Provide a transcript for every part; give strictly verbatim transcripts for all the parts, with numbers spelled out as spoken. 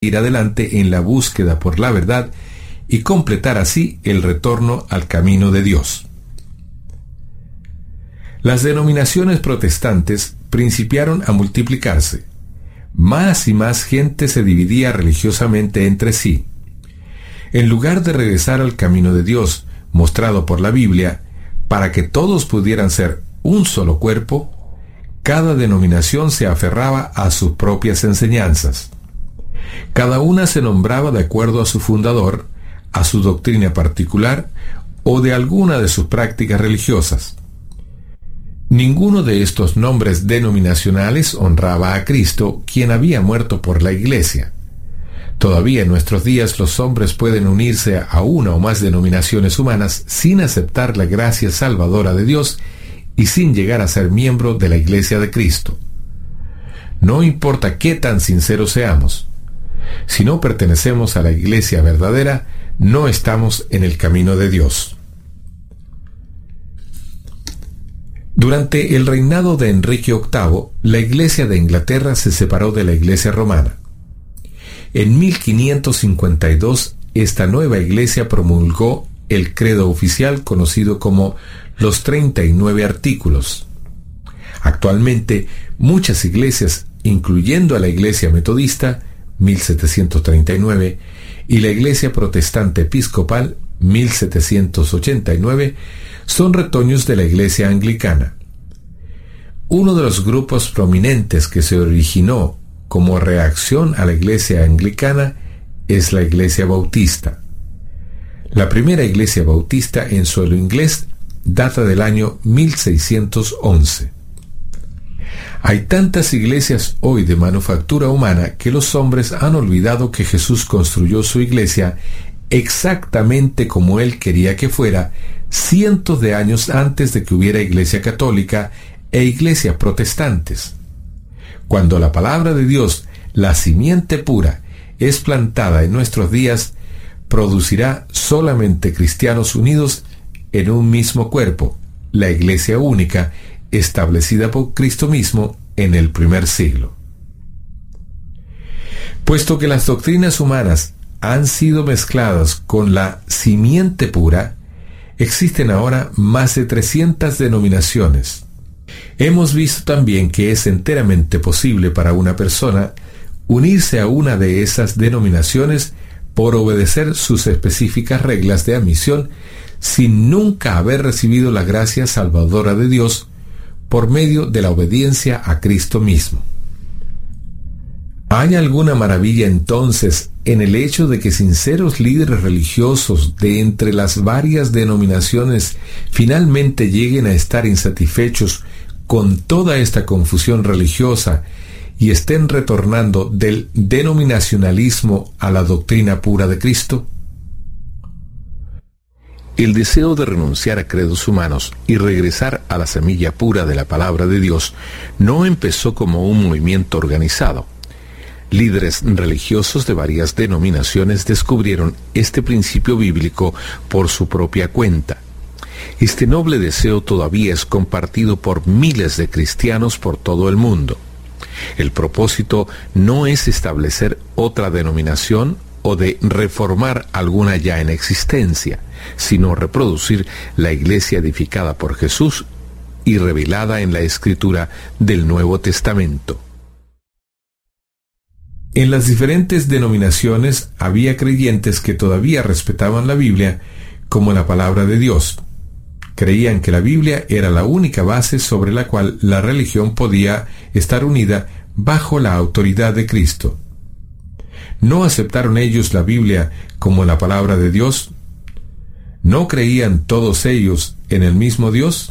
ir adelante en la búsqueda por la verdad y completar así el retorno al camino de Dios. Las denominaciones protestantes principiaron a multiplicarse. Más y más gente se dividía religiosamente entre sí. En lugar de regresar al camino de Dios, mostrado por la Biblia, para que todos pudieran ser un solo cuerpo, cada denominación se aferraba a sus propias enseñanzas. Cada una se nombraba de acuerdo a su fundador, a su doctrina particular o de alguna de sus prácticas religiosas. Ninguno de estos nombres denominacionales honraba a Cristo, quien había muerto por la Iglesia. Todavía en nuestros días los hombres pueden unirse a una o más denominaciones humanas sin aceptar la gracia salvadora de Dios y sin llegar a ser miembro de la Iglesia de Cristo. No importa qué tan sinceros seamos. Si no pertenecemos a la Iglesia verdadera, no estamos en el camino de Dios. Durante el reinado de Enrique octavo, la Iglesia de Inglaterra se separó de la Iglesia romana. En mil quinientos cincuenta y dos, esta nueva Iglesia promulgó el credo oficial conocido como los treinta y nueve artículos. Actualmente, muchas iglesias, incluyendo a la Iglesia Metodista, mil setecientos treinta y nueve, y la Iglesia Protestante Episcopal, mil setecientos ochenta y nueve, son retoños de la Iglesia Anglicana. Uno de los grupos prominentes que se originó como reacción a la Iglesia Anglicana es la Iglesia Bautista. La primera Iglesia Bautista en suelo inglés data del año mil seiscientos once. Hay tantas iglesias hoy de manufactura humana que los hombres han olvidado que Jesús construyó su iglesia exactamente como Él quería que fuera, cientos de años antes de que hubiera iglesia católica e iglesias protestantes. Cuando la palabra de Dios, la simiente pura, es plantada en nuestros días, producirá solamente cristianos unidos en un mismo cuerpo, la iglesia única, establecida por Cristo mismo en el primer siglo. Puesto que las doctrinas humanas han sido mezcladas con la simiente pura, existen ahora más de trescientas denominaciones. Hemos visto también que es enteramente posible para una persona unirse a una de esas denominaciones por obedecer sus específicas reglas de admisión sin nunca haber recibido la gracia salvadora de Dios por medio de la obediencia a Cristo mismo. ¿Hay alguna maravilla entonces en el hecho de que sinceros líderes religiosos de entre las varias denominaciones finalmente lleguen a estar insatisfechos con toda esta confusión religiosa y estén retornando del denominacionalismo a la doctrina pura de Cristo? El deseo de renunciar a credos humanos y regresar a la semilla pura de la palabra de Dios no empezó como un movimiento organizado. Líderes religiosos de varias denominaciones descubrieron este principio bíblico por su propia cuenta. Este noble deseo todavía es compartido por miles de cristianos por todo el mundo. El propósito no es establecer otra denominación o de reformar alguna ya en existencia, sino reproducir la iglesia edificada por Jesús y revelada en la Escritura del Nuevo Testamento. En las diferentes denominaciones había creyentes que todavía respetaban la Biblia como la palabra de Dios. Creían que la Biblia era la única base sobre la cual la religión podía estar unida bajo la autoridad de Cristo. ¿No aceptaron ellos la Biblia como la palabra de Dios? ¿No creían todos ellos en el mismo Dios?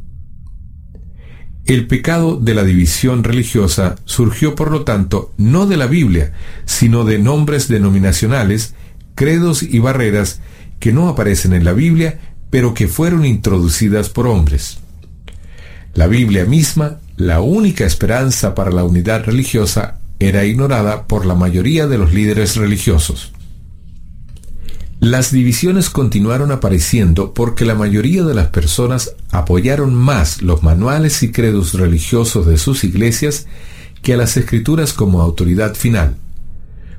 El pecado de la división religiosa surgió, por lo tanto, no de la Biblia, sino de nombres denominacionales, credos y barreras que no aparecen en la Biblia, pero que fueron introducidas por hombres. La Biblia misma, la única esperanza para la unidad religiosa, era ignorada por la mayoría de los líderes religiosos. Las divisiones continuaron apareciendo porque la mayoría de las personas apoyaron más los manuales y credos religiosos de sus iglesias que a las Escrituras como autoridad final.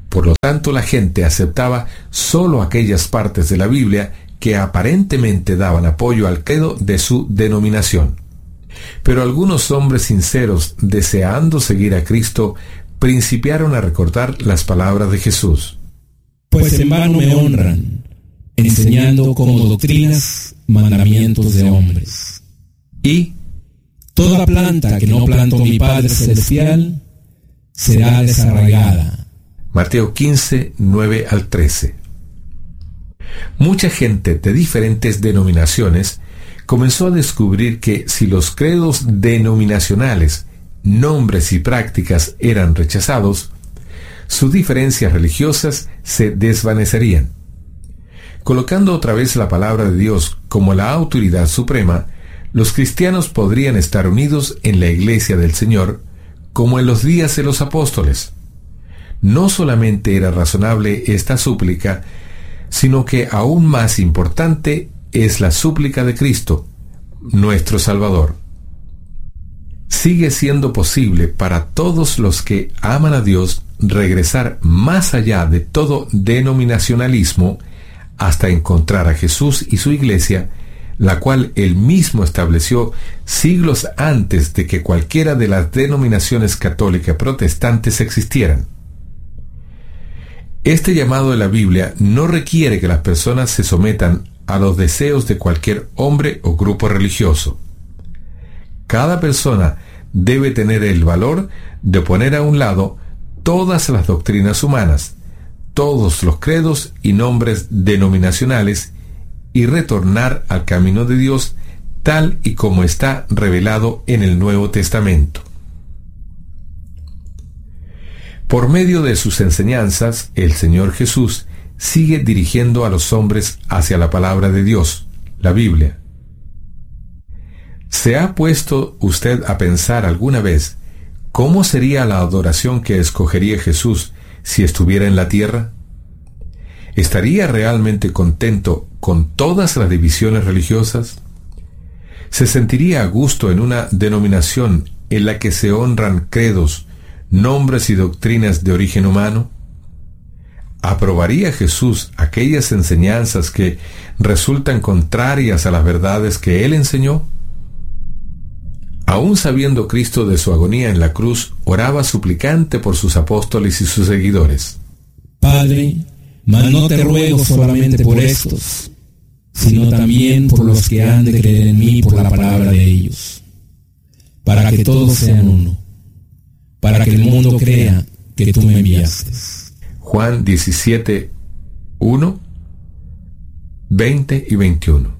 Por lo tanto, la gente aceptaba sólo aquellas partes de la Biblia que aparentemente daban apoyo al credo de su denominación. Pero algunos hombres sinceros, deseando seguir a Cristo, principiaron a recordar las palabras de Jesús. Pues en vano me honran, enseñando como doctrinas mandamientos de hombres. Y toda planta que no plantó mi Padre Celestial será desarraigada. Mateo quince, nueve al trece. Mucha gente de diferentes denominaciones comenzó a descubrir que si los credos denominacionales, nombres y prácticas eran rechazados, sus diferencias religiosas se desvanecerían. Colocando otra vez la palabra de Dios como la autoridad suprema, los cristianos podrían estar unidos en la iglesia del Señor, como en los días de los apóstoles. No solamente era razonable esta súplica, sino que aún más importante es la súplica de Cristo, nuestro Salvador. Sigue siendo posible para todos los que aman a Dios regresar más allá de todo denominacionalismo hasta encontrar a Jesús y su iglesia, la cual él mismo estableció siglos antes de que cualquiera de las denominaciones católicas protestantes existieran. Este llamado de la Biblia no requiere que las personas se sometan a los deseos de cualquier hombre o grupo religioso. Cada persona debe tener el valor de poner a un lado todas las doctrinas humanas, todos los credos y nombres denominacionales, y retornar al camino de Dios tal y como está revelado en el Nuevo Testamento. Por medio de sus enseñanzas, el Señor Jesús sigue dirigiendo a los hombres hacia la palabra de Dios, la Biblia. ¿Se ha puesto usted a pensar alguna vez cómo sería la adoración que escogería Jesús si estuviera en la tierra? ¿Estaría realmente contento con todas las divisiones religiosas? ¿Se sentiría a gusto en una denominación en la que se honran credos, nombres y doctrinas de origen humano? ¿Aprobaría Jesús aquellas enseñanzas que resultan contrarias a las verdades que Él enseñó? Aún sabiendo Cristo de su agonía en la cruz, oraba suplicante por sus apóstoles y sus seguidores. Padre, mas no te ruego solamente por estos, sino también por los que han de creer en mí por la palabra de ellos, para que todos sean uno, para que el mundo crea que tú me enviaste. Juan diecisiete, uno, veinte y veintiuno.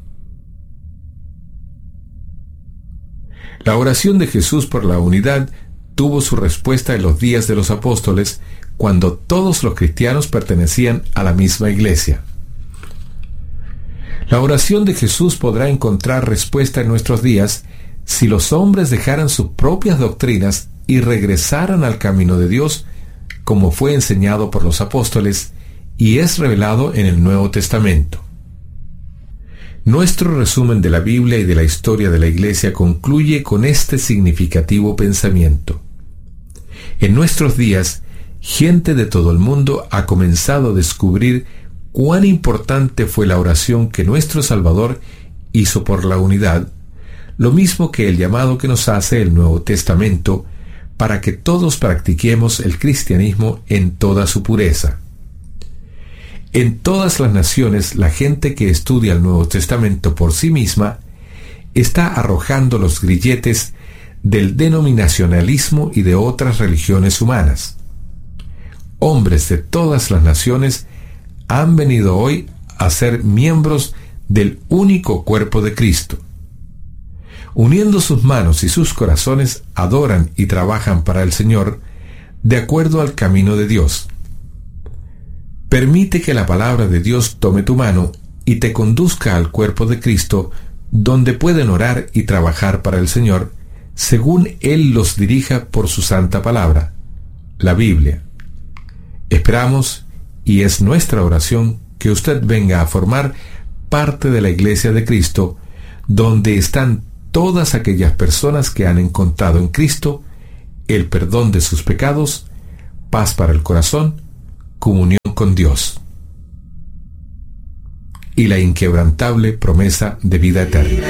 La oración de Jesús por la unidad tuvo su respuesta en los días de los apóstoles, cuando todos los cristianos pertenecían a la misma iglesia. La oración de Jesús podrá encontrar respuesta en nuestros días si los hombres dejaran sus propias doctrinas y regresaran al camino de Dios, como fue enseñado por los apóstoles y es revelado en el Nuevo Testamento. Nuestro resumen de la Biblia y de la historia de la Iglesia concluye con este significativo pensamiento. En nuestros días, gente de todo el mundo ha comenzado a descubrir cuán importante fue la oración que nuestro Salvador hizo por la unidad, lo mismo que el llamado que nos hace el Nuevo Testamento para que todos practiquemos el cristianismo en toda su pureza. En todas las naciones, la gente que estudia el Nuevo Testamento por sí misma está arrojando los grilletes del denominacionalismo y de otras religiones humanas. Hombres de todas las naciones han venido hoy a ser miembros del único cuerpo de Cristo. Uniendo sus manos y sus corazones, adoran y trabajan para el Señor de acuerdo al camino de Dios. Permite que la palabra de Dios tome tu mano y te conduzca al cuerpo de Cristo, donde pueden orar y trabajar para el Señor, según Él los dirija por su santa palabra, la Biblia. Esperamos, y es nuestra oración, que usted venga a formar parte de la Iglesia de Cristo, donde están todas aquellas personas que han encontrado en Cristo el perdón de sus pecados, paz para el corazón, comunión con Dios y la inquebrantable promesa de vida eterna.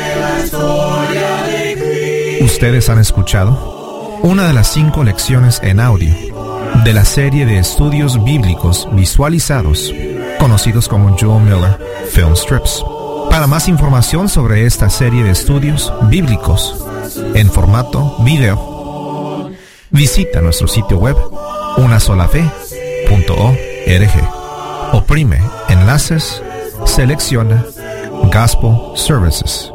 Ustedes han escuchado una de las cinco lecciones en audio de la serie de estudios bíblicos visualizados, conocidos como Joel Miller Film Strips. Para más información sobre esta serie de estudios bíblicos en formato video, visita nuestro sitio web una sola fe punto org. Oprime enlaces, selecciona Gospel Services.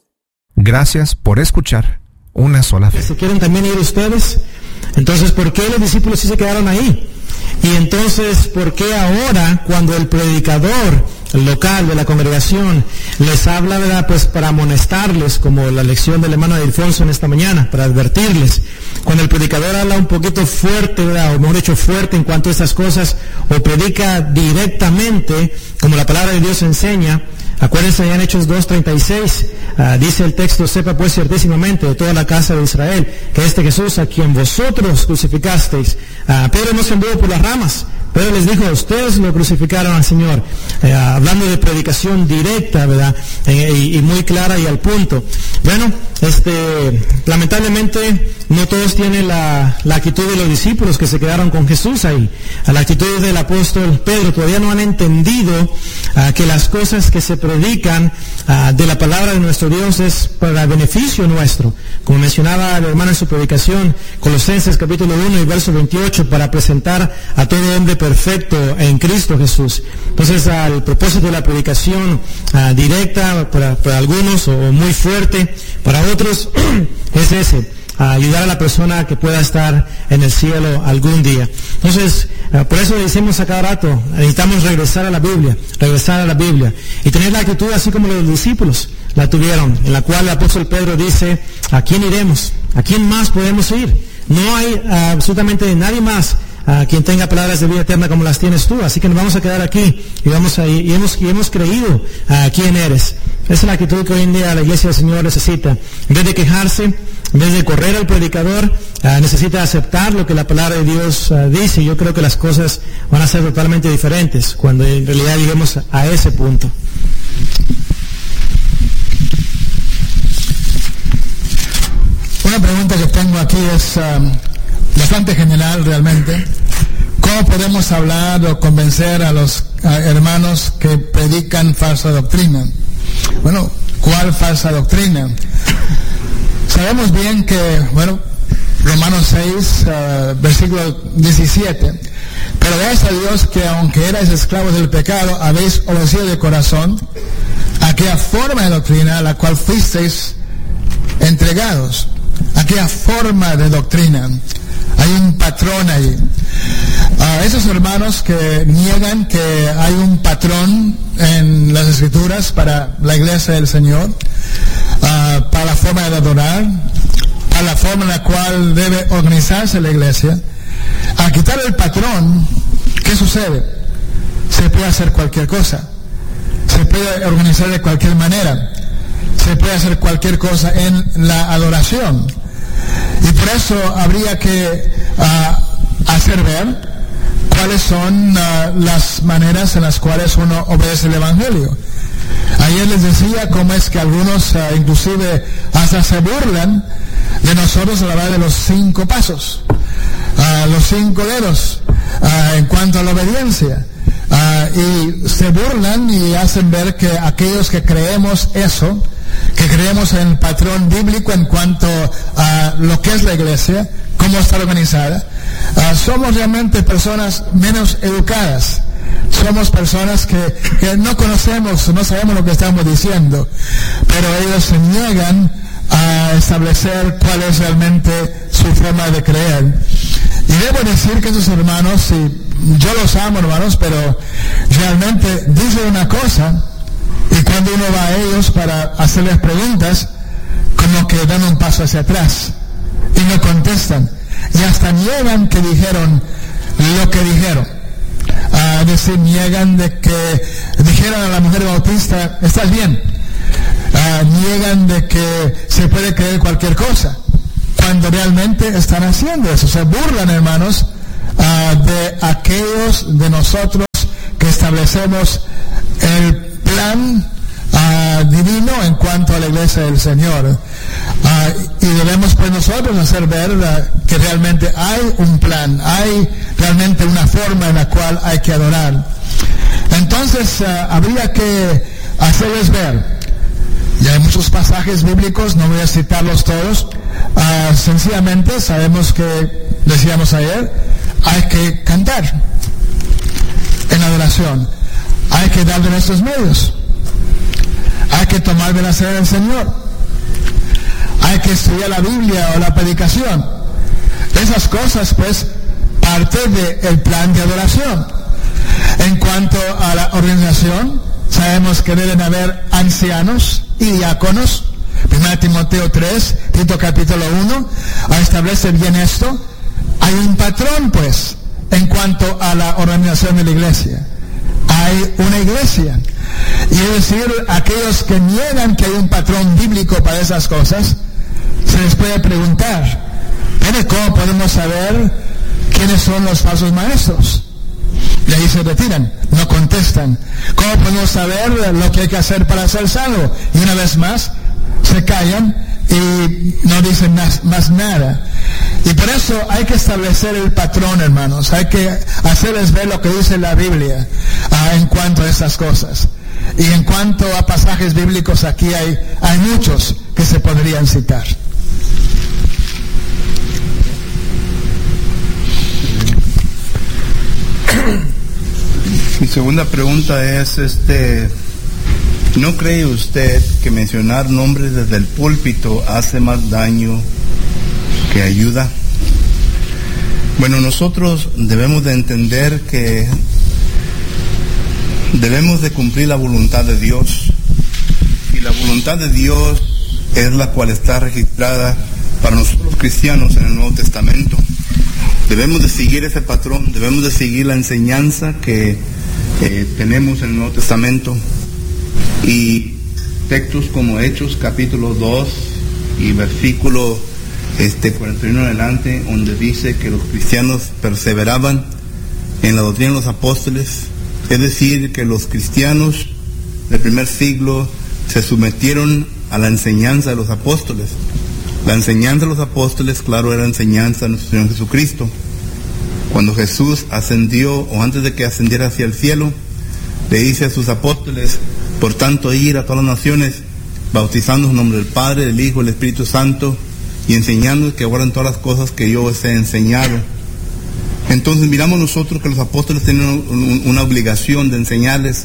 Gracias por escuchar Una Sola Fe. ¿Se quieren también ir ustedes? Entonces, ¿por qué los discípulos sí se quedaron ahí? Y entonces, ¿por qué ahora, cuando el predicador local de la congregación les habla, ¿verdad?, pues para amonestarles, como la lección del hermano Ildefonso en esta mañana, para advertirles? Cuando el predicador habla un poquito fuerte, ¿verdad?, o mejor dicho, fuerte en cuanto a estas cosas, o predica directamente, como la palabra de Dios enseña. Acuérdense allá en Hechos dos treinta y seis, uh, dice el texto: sepa pues ciertísimamente de toda la casa de Israel, que este Jesús a quien vosotros crucificasteis, uh, Pedro no se anduvo por las ramas. Pedro les dijo: ustedes lo crucificaron al Señor. Eh, hablando de predicación directa, ¿verdad? Eh, y, y muy clara y al punto. Bueno, este, lamentablemente no todos tienen la, la actitud de los discípulos que se quedaron con Jesús ahí. A la actitud del apóstol Pedro, todavía no han entendido uh, que las cosas que se predican uh, de la palabra de nuestro Dios es para beneficio nuestro. Como mencionaba el hermano en su predicación, Colosenses capítulo uno y verso veintiocho, para presentar a todo hombre perfecto en Cristo Jesús. Entonces, al propósito de la predicación uh, directa para, para algunos, o muy fuerte para otros, es ese: a ayudar a la persona que pueda estar en el cielo algún día. Entonces, uh, por eso decimos a cada rato, necesitamos regresar a la Biblia, regresar a la Biblia, y tener la actitud así como los discípulos la tuvieron, en la cual el apóstol Pedro dice: ¿a quién iremos? ¿A quién más podemos ir? No hay uh, absolutamente nadie más a quien tenga palabras de vida eterna como las tienes tú, así que nos vamos a quedar aquí y vamos a y hemos, y hemos creído a quién eres. Esa es la actitud que hoy en día la iglesia del Señor necesita. En vez de quejarse, en vez de correr al predicador, uh, necesita aceptar lo que la palabra de Dios uh, dice. Yo creo que las cosas van a ser totalmente diferentes cuando en realidad lleguemos a ese punto. Una pregunta que tengo aquí es um, bastante general realmente. ¿Cómo podemos hablar o convencer a los a hermanos que predican falsa doctrina? Bueno, ¿cuál falsa doctrina? Sabemos bien que, bueno, Romanos seis, uh, versículo diecisiete, pero gracias a Dios que aunque erais esclavos del pecado, habéis obedecido de corazón a aquella forma de doctrina a la cual fuisteis entregados. Aquella forma de doctrina. Hay un patrón ahí. A esos hermanos que niegan que hay un patrón en las Escrituras para la iglesia del Señor, uh, para la forma de adorar, para la forma en la cual debe organizarse la iglesia, al quitar el patrón, ¿qué sucede? Se puede hacer cualquier cosa. Se puede organizar de cualquier manera. Se puede hacer cualquier cosa en la adoración. Y por eso habría que uh, hacer ver cuáles son uh, las maneras en las cuales uno obedece el Evangelio. Ayer les decía cómo es que algunos uh, inclusive hasta se burlan de nosotros a la hora de los cinco pasos, uh, los cinco dedos, uh, en cuanto a la obediencia. Uh, y se burlan y hacen ver que aquellos que creemos eso, que creemos en el patrón bíblico en cuanto a lo que es la iglesia, cómo está organizada, uh, somos realmente personas menos educadas. Somos personas que, que no conocemos, no sabemos lo que estamos diciendo, pero ellos se niegan a establecer cuál es realmente su forma de creer. Y debo decir que esos hermanos, y yo los amo, hermanos, pero realmente dicen una cosa, y cuando uno va a ellos para hacerles preguntas, como que dan un paso hacia atrás y no contestan, y hasta niegan que dijeron lo que dijeron. Uh, es decir, niegan de que dijeron a la mujer bautista: estás bien. Uh, niegan de que se puede creer cualquier cosa, cuando realmente están haciendo eso. Se burlan, hermanos, uh, de aquellos de nosotros que establecemos el plan uh, divino en cuanto a la iglesia del Señor. Uh, y debemos pues nosotros hacer ver uh, que realmente hay un plan, hay realmente una forma en la cual hay que adorar. Entonces uh, habría que hacerles ver. Ya hay muchos pasajes bíblicos, no voy a citarlos todos. Uh, sencillamente sabemos que, decíamos ayer, hay que cantar en adoración. Hay que dar de nuestros medios. Hay que tomar de la cena del Señor. Hay que estudiar la Biblia o la predicación. Esas cosas, pues, parte del plan de adoración. En cuanto a la organización, sabemos que deben haber ancianos y diáconos. Primera Timoteo tres, Tito capítulo uno, establece bien esto. Hay un patrón, pues, en cuanto a la organización de la iglesia. Hay una iglesia. Y es decir, aquellos que niegan que hay un patrón bíblico para esas cosas, se les puede preguntar, ¿cómo podemos saber quiénes son los falsos maestros? Y ahí se retiran, no contestan. ¿Cómo podemos saber lo que hay que hacer para ser salvo? Y una vez más, se callan y no dicen más, más nada. Y por eso hay que establecer el patrón, hermanos. Hay que hacerles ver lo que dice la Biblia uh, en cuanto a estas cosas. Y en cuanto a pasajes bíblicos, aquí hay, hay muchos que se podrían citar. Mi segunda pregunta es, este, ¿no cree usted que mencionar nombres desde el púlpito hace más daño que ayuda? Bueno, nosotros debemos de entender que debemos de cumplir la voluntad de Dios. Y la voluntad de Dios es la cual está registrada para nosotros cristianos en el Nuevo Testamento. Debemos de seguir ese patrón, debemos de seguir la enseñanza que eh, tenemos en el Nuevo Testamento. Y textos como Hechos capítulo dos y versículo este, cuarenta y uno en adelante, donde dice que los cristianos perseveraban en la doctrina de los apóstoles, es decir, que los cristianos del primer siglo se sometieron a la enseñanza de los apóstoles. La enseñanza de los apóstoles, claro, era la enseñanza de nuestro Señor Jesucristo. Cuando Jesús ascendió, o antes de que ascendiera hacia el cielo, le dice a sus apóstoles, por tanto, ir a todas las naciones, bautizando en nombre del Padre, del Hijo, del Espíritu Santo, y enseñándoles que guarden todas las cosas que yo os he enseñado. Entonces miramos nosotros que los apóstoles tienen una obligación de enseñarles,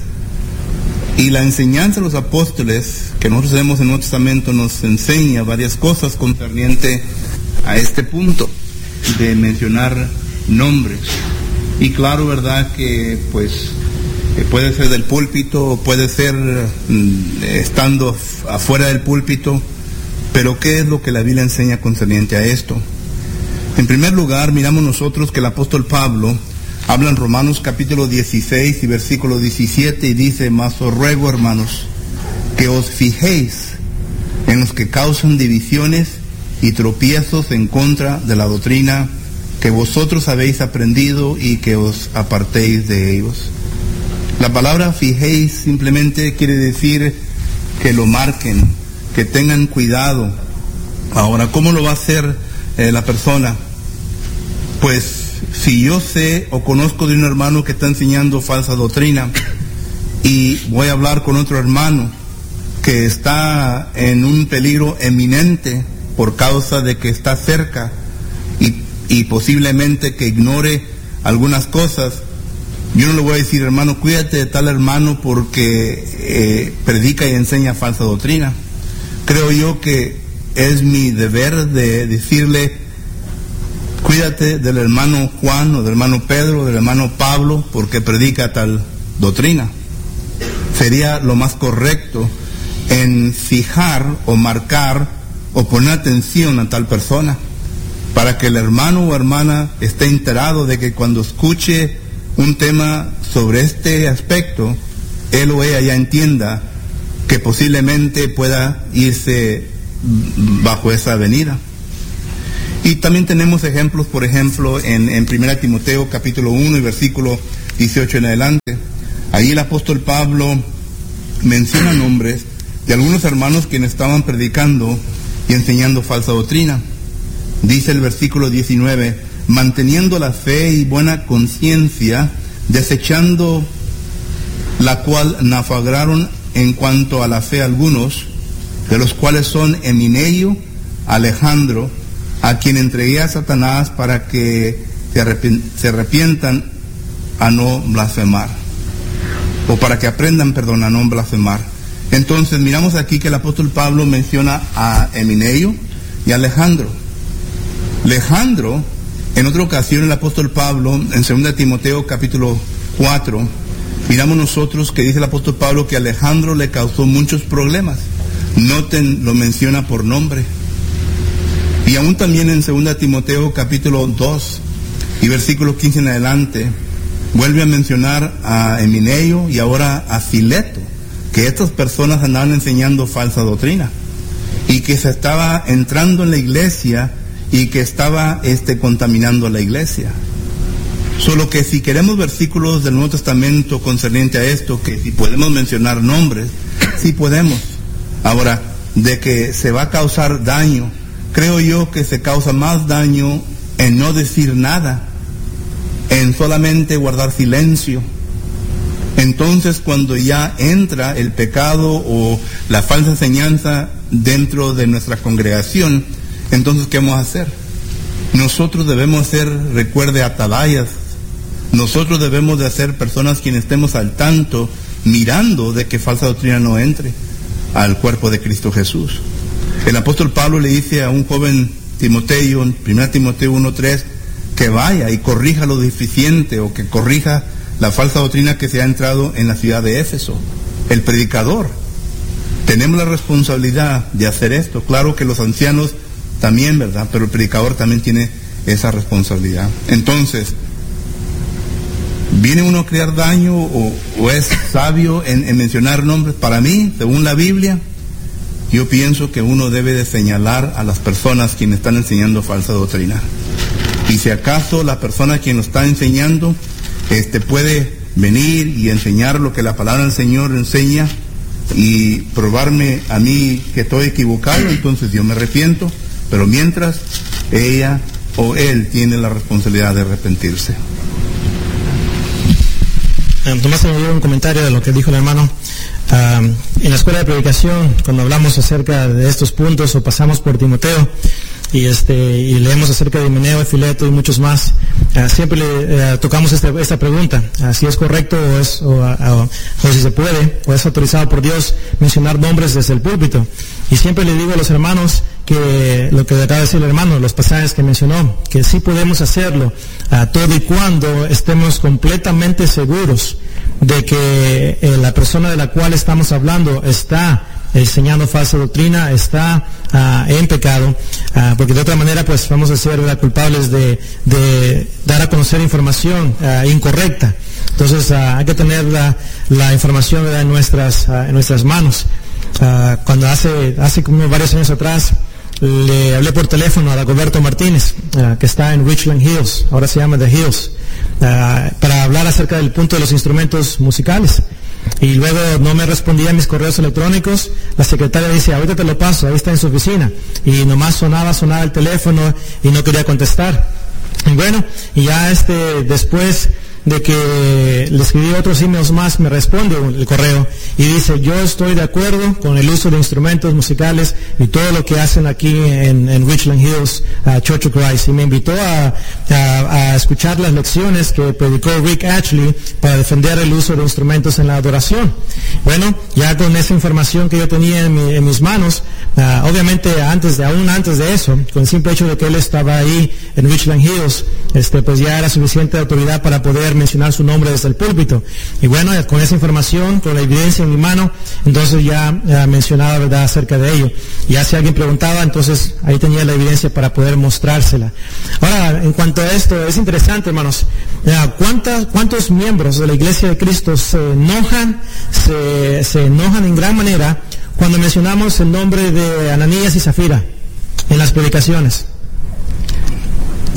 y la enseñanza de los apóstoles que nosotros tenemos en el Nuevo Testamento nos enseña varias cosas concerniente a este punto de mencionar nombres. Y claro, verdad que pues puede ser del púlpito, puede ser mm, estando afuera del púlpito, pero ¿qué es lo que la Biblia enseña concerniente a esto? En primer lugar, miramos nosotros que el apóstol Pablo habla en Romanos capítulo dieciséis y versículo diecisiete y dice, mas os ruego, hermanos, que os fijéis en los que causan divisiones y tropiezos en contra de la doctrina que vosotros habéis aprendido y que os apartéis de ellos. La palabra fijéis simplemente quiere decir que lo marquen, que tengan cuidado. Ahora, ¿cómo lo va a hacer eh, la persona? Pues si yo sé o conozco de un hermano que está enseñando falsa doctrina y voy a hablar con otro hermano que está en un peligro eminente por causa de que está cerca y, y posiblemente que ignore algunas cosas, yo no le voy a decir, hermano, cuídate de tal hermano porque eh, predica y enseña falsa doctrina. Creo yo que es mi deber de decirle, cuídate del hermano Juan o del hermano Pedro o del hermano Pablo porque predica tal doctrina. Sería lo más correcto en fijar o marcar o poner atención a tal persona para que el hermano o hermana esté enterado de que cuando escuche un tema sobre este aspecto, él o ella ya entienda que posiblemente pueda irse bajo esa avenida. Y también tenemos ejemplos, por ejemplo, en, en primera Timoteo capítulo uno y versículo dieciocho en adelante. Ahí el apóstol Pablo menciona nombres de algunos hermanos quienes estaban predicando y enseñando falsa doctrina. Dice el versículo diecinueve, manteniendo la fe y buena conciencia, desechando la cual naufragaron en cuanto a la fe algunos, de los cuales son Emineo, Alejandro, a quien entregué a Satanás para que se, arrepien- se arrepientan a no blasfemar, o para que aprendan, perdón, a no blasfemar. Entonces miramos aquí que el apóstol Pablo menciona a Emineo y a Alejandro. Alejandro, en otra ocasión el apóstol Pablo, en segunda Timoteo capítulo cuatro, miramos nosotros que dice el apóstol Pablo que Alejandro le causó muchos problemas. Noten, lo menciona por nombre. Y aún también en segunda Timoteo capítulo dos y versículo quince en adelante, vuelve a mencionar a Emineo y ahora a Fileto, que estas personas andaban enseñando falsa doctrina y que se estaba entrando en la iglesia y que estaba este, contaminando a la iglesia. Solo que si queremos versículos del Nuevo Testamento concerniente a esto, que si podemos mencionar nombres, sí podemos. Ahora, de que se va a causar daño, creo yo que se causa más daño en no decir nada, en solamente guardar silencio. Entonces, cuando ya entra el pecado o la falsa enseñanza dentro de nuestra congregación, entonces, ¿qué vamos a hacer? Nosotros debemos ser, recuerde, atalayas. Nosotros debemos de ser personas quienes estemos al tanto, mirando de que falsa doctrina no entre al cuerpo de Cristo Jesús. El apóstol Pablo le dice a un joven Timoteo, en primera Timoteo uno tres, que vaya y corrija lo deficiente o que corrija la falsa doctrina que se ha entrado en la ciudad de Éfeso. El predicador, tenemos la responsabilidad de hacer esto. Claro que los ancianos también, ¿verdad? Pero el predicador también tiene esa responsabilidad. Entonces, ¿viene uno a crear daño o, o es sabio en, en mencionar nombres? Para mí, según la Biblia, yo pienso que uno debe de señalar a las personas quienes están enseñando falsa doctrina. Y si acaso la persona quien lo está enseñando este, puede venir y enseñar lo que la palabra del Señor enseña y probarme a mí que estoy equivocado, entonces yo me arrepiento, pero mientras ella o él tiene la responsabilidad de arrepentirse. Tomás me dio un comentario de lo que dijo el hermano. Uh, en la escuela de predicación, cuando hablamos acerca de estos puntos o pasamos por Timoteo y este y leemos acerca de Himeneo, Fileto y muchos más, uh, siempre le uh, tocamos este, esta pregunta, uh, si es correcto o, es, o, o, o si se puede o es autorizado por Dios mencionar nombres desde el púlpito. Y siempre le digo a los hermanos que lo que acaba de decir el hermano, los pasajes que mencionó, que sí podemos hacerlo, uh, todo y cuando estemos completamente seguros de que eh, la persona de la cual estamos hablando está enseñando falsa doctrina, está uh, en pecado, uh, porque de otra manera pues vamos a ser, ¿verdad?, culpables de, de dar a conocer información uh, incorrecta. Entonces uh, hay que tener la, la información, ¿verdad?, en nuestras, uh, en nuestras manos. Uh, cuando hace, hace como varios años atrás, le hablé por teléfono a Dagoberto Martínez, uh, que está en Richland Hills, ahora se llama The Hills, uh, para hablar acerca del punto de los instrumentos musicales. Y luego no me respondía a mis correos electrónicos. La secretaria dice, ahorita te lo paso, ahí está en su oficina. Y nomás sonaba, sonaba el teléfono y no quería contestar. Y bueno, y ya este, después de que le escribí otros emails más, me responde el correo y dice, yo estoy de acuerdo con el uso de instrumentos musicales y todo lo que hacen aquí en, en Richland Hills, uh, Church of Christ, y me invitó a, a, a escuchar las lecciones que predicó Rick Ashley para defender el uso de instrumentos en la adoración. Bueno, ya con esa información que yo tenía en, mi, en mis manos, uh, obviamente antes de, aún antes de eso, con el simple hecho de que él estaba ahí en Richland Hills, este, pues ya era suficiente autoridad para poder mencionar su nombre desde el púlpito. Y bueno, con esa información, con la evidencia en mi mano, entonces ya, ya mencionaba, ¿verdad?, acerca de ello. Ya si alguien preguntaba, entonces ahí tenía la evidencia para poder mostrársela. Ahora, en cuanto a esto, es interesante, hermanos, ¿cuántas, cuántos miembros de la Iglesia de Cristo se enojan, se, se enojan en gran manera cuando mencionamos el nombre de Ananías y Zafira en las predicaciones?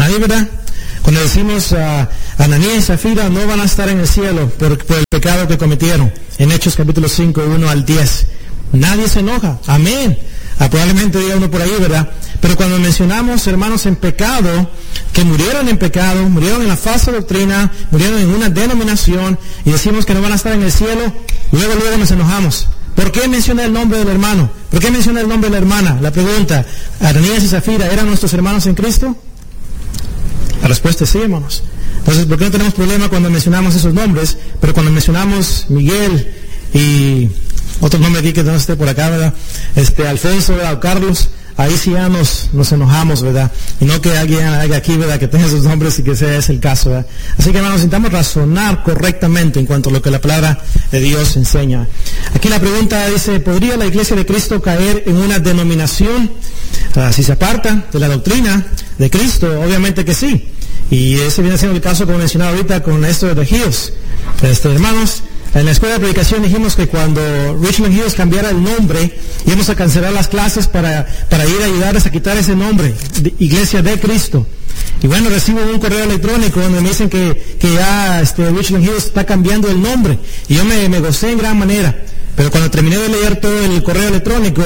Nadie, ¿verdad? Cuando decimos a uh, Ananías y Zafira no van a estar en el cielo por, por el pecado que cometieron, en Hechos capítulo cinco, uno al diez. Nadie se enoja. Amén. Ah, probablemente diga uno por ahí, ¿verdad? Pero cuando mencionamos hermanos en pecado, que murieron en pecado, murieron en la falsa doctrina, murieron en una denominación, y decimos que no van a estar en el cielo, luego luego nos enojamos. ¿Por qué menciona el nombre del hermano? ¿Por qué menciona el nombre de la hermana? La pregunta, ¿Ananías y Zafira eran nuestros hermanos en Cristo? La respuesta es sí, hermanos. Entonces, ¿por qué no tenemos problema cuando mencionamos esos nombres? Pero cuando mencionamos Miguel y otro nombre aquí que no esté por acá, ¿verdad? Este, Alfonso, ¿verdad? O Carlos, ahí sí ya nos, nos enojamos, ¿verdad? Y no que alguien haga aquí, ¿verdad? Que tenga esos nombres y que sea ese el caso, ¿verdad? Así que, hermanos, intentamos razonar correctamente en cuanto a lo que la palabra de Dios enseña. Aquí la pregunta dice, ¿podría la Iglesia de Cristo caer en una denominación uh, si se aparta de la doctrina de Cristo? Obviamente que sí. Y ese viene siendo el caso, como mencionaba ahorita, con esto de The Hills. Este, hermanos, en la escuela de predicación dijimos que cuando Richland Hills cambiara el nombre, íbamos a cancelar las clases para, para ir a ayudarles a quitar ese nombre, de Iglesia de Cristo. Y bueno, recibo un correo electrónico donde me dicen que, que ya este, Richland Hills está cambiando el nombre. Y yo me, me gocé en gran manera. Pero cuando terminé de leer todo el correo electrónico,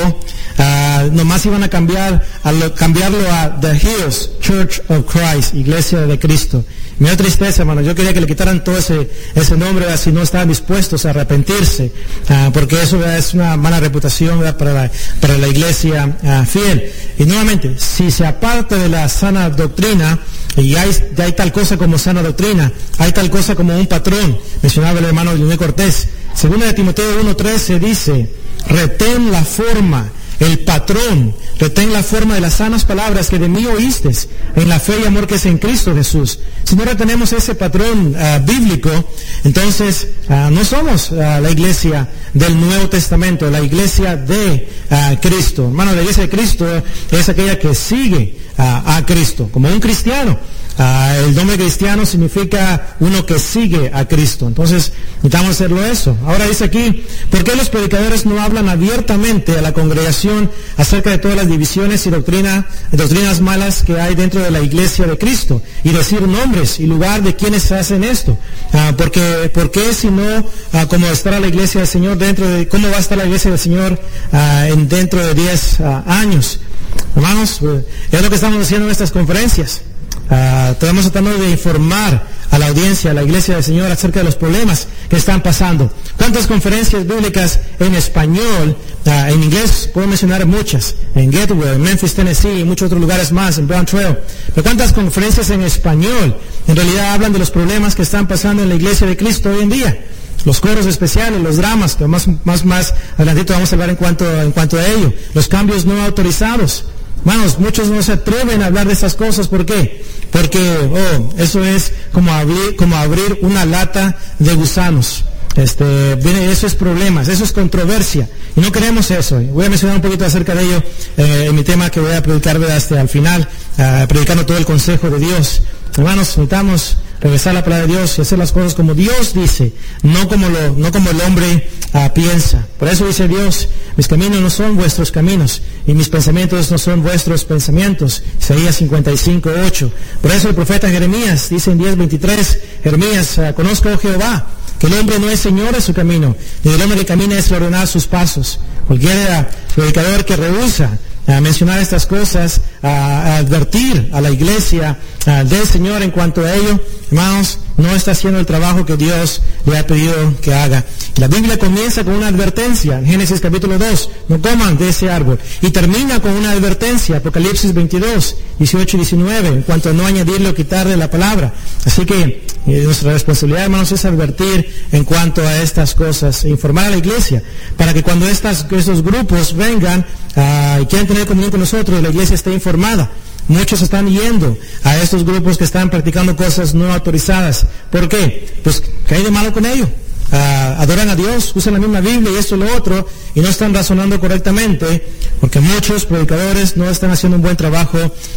uh, nomás iban a cambiar, a lo, cambiarlo a The Hills Church of Christ, Iglesia de Cristo. Me dio tristeza, hermano. Yo quería que le quitaran todo ese, ese nombre, ¿verdad? Si no estaban dispuestos a arrepentirse, uh, porque eso, ¿verdad? Es una mala reputación, ¿verdad? Para la, para la iglesia uh, fiel. Y nuevamente, si se aparta de la sana doctrina, y hay, ya hay tal cosa como sana doctrina, hay tal cosa como un patrón, mencionaba el hermano Leonel Cortés. Segunda de Timoteo uno trece dice, retén la forma, el patrón, retén la forma de las sanas palabras que de mí oíste, en la fe y amor que es en Cristo Jesús. Si no retenemos ese patrón uh, bíblico, entonces uh, no somos uh, la iglesia del Nuevo Testamento, la iglesia de uh, Cristo. Hermano, la iglesia de Cristo es aquella que sigue uh, a Cristo, como un cristiano. Uh, el nombre cristiano significa uno que sigue a Cristo. Entonces, necesitamos hacerlo eso. Ahora dice aquí, ¿por qué los predicadores no hablan abiertamente a la congregación acerca de todas las divisiones y doctrina, doctrinas malas que hay dentro de la iglesia de Cristo? Y decir nombres y lugar de quienes hacen esto. Uh, porque, ¿por qué si no, uh, como estará la iglesia del Señor dentro de, cómo va a estar la iglesia del Señor uh, en dentro de diez uh, años? Hermanos, uh, es lo que estamos haciendo en estas conferencias. Uh, estamos tratando de informar a la audiencia, a la iglesia del Señor acerca de los problemas que están pasando. ¿Cuántas conferencias bíblicas en español, uh, en inglés puedo mencionar muchas, en Gateway, en Memphis, Tennessee y muchos otros lugares más, en Brown Trail? Pero ¿cuántas conferencias en español en realidad hablan de los problemas que están pasando en la iglesia de Cristo hoy en día? Los coros especiales, los dramas, que más, más, más adelantito vamos a hablar en cuanto, en cuanto a ello. Los cambios no autorizados. Hermanos, muchos no se atreven a hablar de esas cosas. ¿Por qué? Porque, oh, eso es como abrir, como abrir una lata de gusanos. Este, eso es problemas, eso es controversia. Y no queremos eso. Voy a mencionar un poquito acerca de ello eh, en mi tema que voy a predicar hasta al final, uh, predicando todo el consejo de Dios. Hermanos, necesitamos regresar a la palabra de Dios y hacer las cosas como Dios dice, no como lo, no como el hombre uh, piensa. Por eso dice Dios, mis caminos no son vuestros caminos y mis pensamientos no son vuestros pensamientos. Isaías cincuenta y cinco, ocho. Por eso el profeta Jeremías dice en diez veintitrés, Jeremías, uh, conozco, oh Jehová, que el hombre no es señor de su camino, ni el hombre que camina es ordenar sus pasos. Cualquier uh, predicador que rehúsa a mencionar estas cosas, a, a advertir a la iglesia a, del Señor en cuanto a ello, hermanos, no está haciendo el trabajo que Dios le ha pedido que haga. La Biblia comienza con una advertencia, en Génesis capítulo dos, no coman de ese árbol, y termina con una advertencia, Apocalipsis veintidós, dieciocho y diecinueve, en cuanto a no añadirle o quitarle la palabra. Así que eh, nuestra responsabilidad, hermanos, es advertir en cuanto a estas cosas, e informar a la iglesia, para que cuando estas, estos grupos vengan uh, y quieran tener comunión con nosotros, la iglesia esté informada. Muchos están yendo a estos grupos que están practicando cosas no autorizadas. ¿Por qué? Pues, ¿qué hay de malo con ello? Uh, adoran a Dios, usan la misma Biblia y esto y lo otro, y no están razonando correctamente, porque muchos predicadores no están haciendo un buen trabajo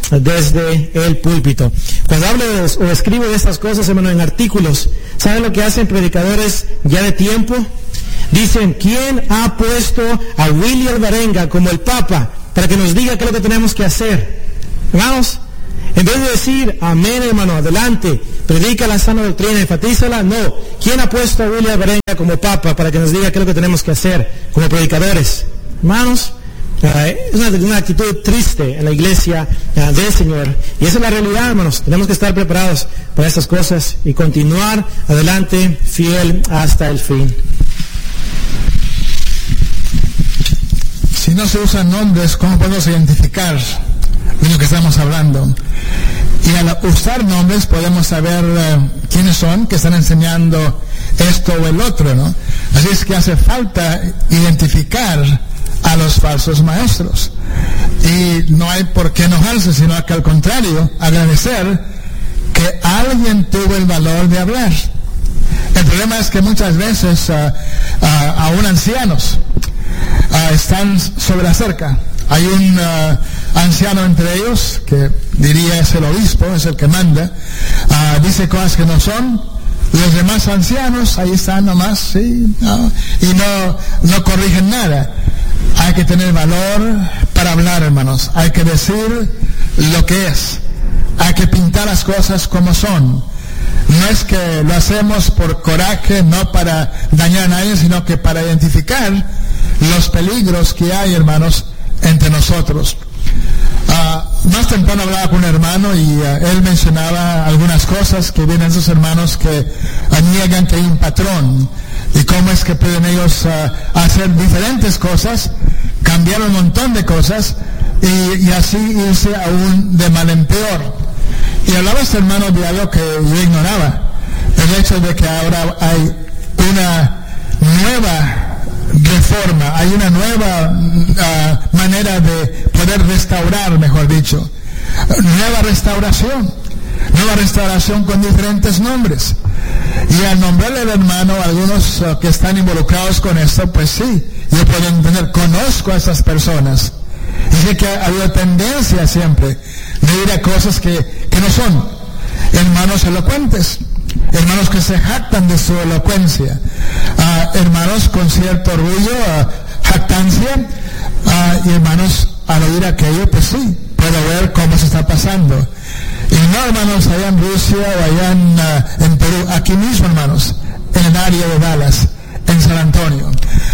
desde el púlpito. Cuando hablo de, o escribo de estas cosas, hermano, en artículos, ¿saben lo que hacen predicadores ya de tiempo? Dicen, ¿quién ha puesto a Willy Alvarenga como el Papa para que nos diga qué es lo que tenemos que hacer? Hermanos, En vez de decir, amén, hermano, adelante, predica la sana doctrina, enfatízala, no. ¿Quién ha puesto a William Berenga como papa para que nos diga qué es lo que tenemos que hacer como predicadores? Hermanos, es una, una actitud triste en la iglesia uh, del Señor. Y esa es la realidad, hermanos. Tenemos que estar preparados para estas cosas y continuar adelante fiel hasta el fin. Si no se usan nombres, ¿cómo podemos identificar de lo que estamos hablando? Y al usar nombres podemos saber uh, quiénes son que están enseñando esto o el otro, ¿no? Así es que hace falta identificar a los falsos maestros. Y no hay por qué enojarse, sino que al contrario, agradecer que alguien tuvo el valor de hablar. El problema es que muchas veces uh, uh, aún ancianos uh, están sobre la cerca. Hay un uh, anciano entre ellos, que diría es el obispo, es el que manda, uh, dice cosas que no son. Los demás ancianos ahí están nomás, sí, no, y no, no corrigen nada. Hay que tener valor para hablar, hermanos. Hay que decir lo que es. Hay que pintar las cosas como son. No es que lo hacemos por coraje, no para dañar a nadie, sino que para identificar los peligros que hay, hermanos, entre nosotros. Uh, más temprano hablaba con un hermano y uh, él mencionaba algunas cosas que vienen esos hermanos que uh, niegan que hay un patrón y cómo es que pueden ellos uh, hacer diferentes cosas, cambiar un montón de cosas y, y así irse aún de mal en peor. Y hablaba este hermano de algo que yo ignoraba, el hecho de que ahora hay una nueva reforma, hay una nueva uh, manera de poder restaurar, mejor dicho, nueva restauración, nueva restauración con diferentes nombres. Y al nombrarle al hermano, algunos uh, que están involucrados con esto, pues sí, yo puedo entender, conozco a esas personas. Y sé que ha habido tendencia siempre de ir a cosas que, que no son. Hermanos elocuentes, hermanos que se jactan de su elocuencia, uh, hermanos con cierto orgullo, uh, jactancia, uh, y hermanos al oír aquello, pues sí, puedo ver cómo se está pasando. Y no, hermanos, allá en Rusia o allá en, uh, en Perú, aquí mismo, hermanos, en el área de Dallas, en San Antonio.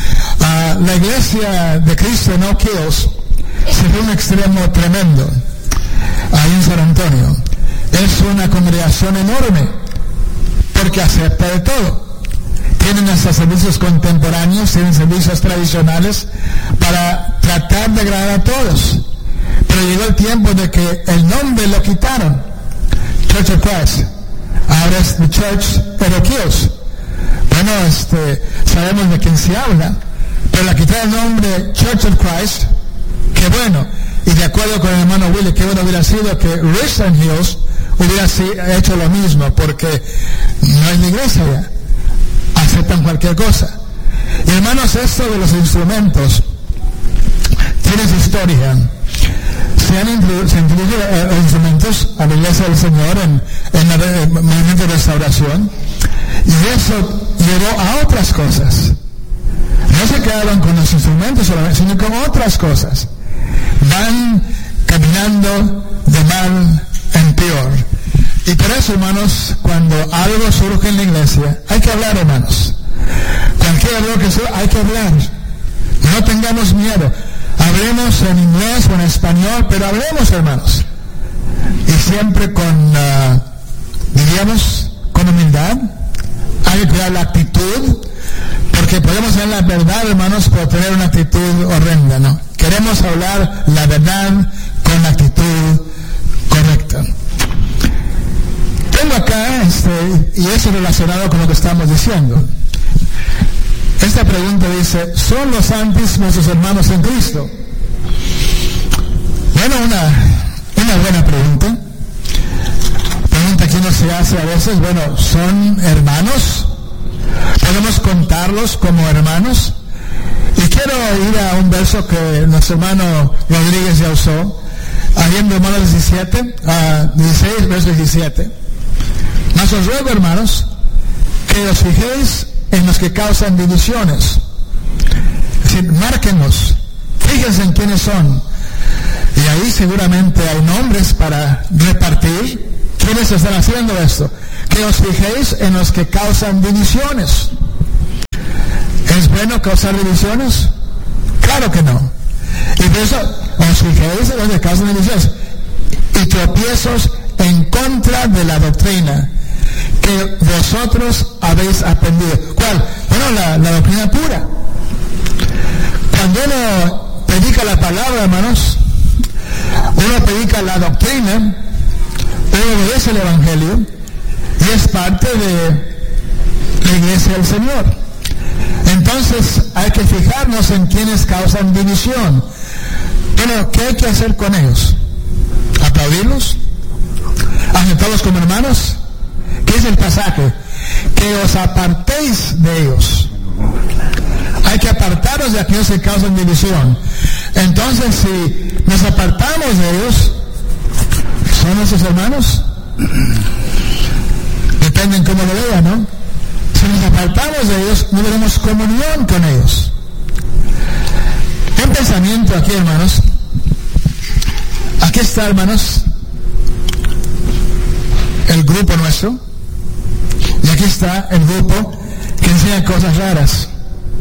Uh, la iglesia de Cristo en Oak Hills se fue a un extremo tremendo, ahí en San Antonio. Es una congregación enorme, porque acepta de todo. Tienen hasta servicios contemporáneos, tienen servicios tradicionales para tratar de agradar a todos. Pero llegó el tiempo de que el nombre lo quitaron, Church of Christ. Ahora es The Church of Oak Hills. Bueno, este, sabemos de quién se habla, pero la quitaron el nombre Church of Christ. Qué bueno. Y de acuerdo con el hermano Willie, qué bueno hubiera sido que Richland Hills hubiera hecho lo mismo, porque no es la iglesia ya, aceptan cualquier cosa. Y hermanos, esto de los instrumentos tiene su historia. Se han introducido eh, instrumentos a la iglesia del Señor en, en el movimiento de restauración, y eso llevó a otras cosas. No se quedaron con los instrumentos solamente, sino con otras cosas. Van caminando de mal en peor. Y por eso, hermanos, cuando algo surge en la iglesia, hay que hablar, hermanos. Cualquier error que surja, hay que hablar. No tengamos miedo. Hablemos en inglés o en español, pero hablemos, hermanos. Y siempre con, uh, diríamos, con humildad. Hay que crear la actitud, porque podemos tener la verdad, hermanos, pero tener una actitud horrenda, ¿no? Queremos hablar la verdad con la actitud correcta. Tengo acá, este, y eso relacionado con lo que estamos diciendo. Esta pregunta dice, ¿son los santos nuestros hermanos en Cristo? Bueno, una, una buena pregunta. Pregunta que uno se hace a veces, bueno, ¿son hermanos? ¿Podemos contarlos como hermanos? Y quiero ir a un verso que nuestro hermano Rodríguez ya usó, ahí en Romanos diecisiete, uh, dieciséis, verso diecisiete. Mas os ruego, hermanos, que os fijéis en los que causan divisiones. Es decir, márquenlos, fíjense en quiénes son. Y ahí seguramente hay nombres para repartir. ¿Quiénes están haciendo esto? Que os fijéis en los que causan divisiones. ¿Es bueno causar divisiones? Claro que no. Y por eso os fijéis en los que causan divisiones. Y tropiezos en contra de la doctrina que vosotros habéis aprendido. ¿Cuál? Bueno, la, la doctrina pura. Cuando uno predica la palabra, hermanos, uno predica la doctrina, uno obedece el Evangelio y es parte de la iglesia del Señor. Entonces hay que fijarnos en quienes causan división. Bueno, ¿qué hay que hacer con ellos? ¿Aplaudirlos? ¿Aceptarlos como hermanos? ¿Qué es el pasaje? Que os apartéis de ellos. Hay que apartarnos de aquellos que causan división. Entonces, si nos apartamos de ellos, ¿son nuestros hermanos? Depende en cómo lo vean, ¿no? Si nos apartamos de ellos, no tenemos comunión con ellos. Un pensamiento aquí, hermanos. Aquí está, hermanos, el grupo nuestro. Y aquí está el grupo que enseña cosas raras.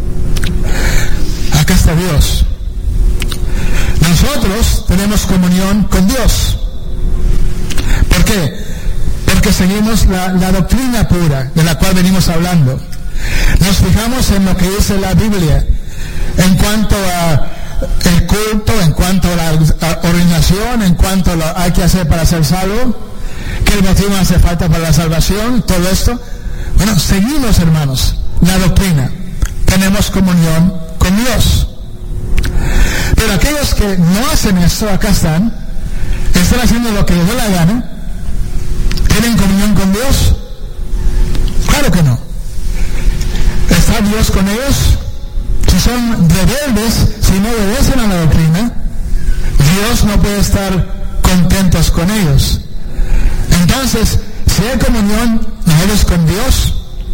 Acá está Dios. Nosotros tenemos comunión con Dios. ¿Por qué? Porque seguimos la, la doctrina pura de la cual venimos hablando. Nos fijamos en lo que dice la Biblia en cuanto a el culto, en cuanto a la organización, en cuanto a lo que hay que hacer para ser salvo, qué el motivo hace falta para la salvación, todo esto. Bueno, seguimos, hermanos, la doctrina. Tenemos comunión con Dios. Pero aquellos que no hacen esto, acá están, están haciendo lo que les da la gana. ¿Tienen comunión con Dios? Claro que no. ¿Está Dios con ellos? Si son rebeldes, si no obedecen a la doctrina, Dios no puede estar contentos con ellos. Entonces, si hay comunión nosotros con Dios,